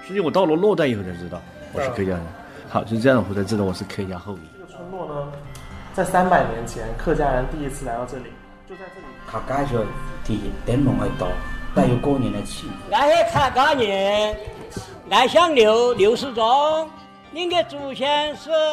实际我到了洛段以后才知道我是客家人。好，就这样我才知道我是客家后裔。 这个村落呢，在300年前，客家人第一次来到这里，就在这里。 客家人的灯笼爱到，带有过年的气氛。 俺是客家人，俺姓刘，刘世忠，您的祖先是